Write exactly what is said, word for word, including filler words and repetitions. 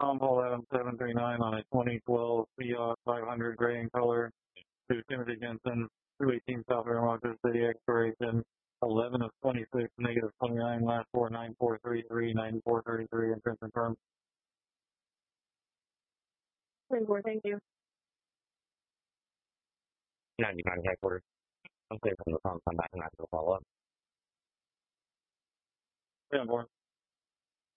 Tom Paul Adam seven three nine on a twenty twelve Fiat five hundred gray in color to Timothy Jensen, two eighteen South Air Rochester City, expiration eleven of twenty-six, negative twenty-nine, last four nine four three three, nine four three three, entrance confirmed. twenty-four, thank you. ninety-nine headquarters. I'm clear from the phone. Come back and ask for follow up. Yeah, board.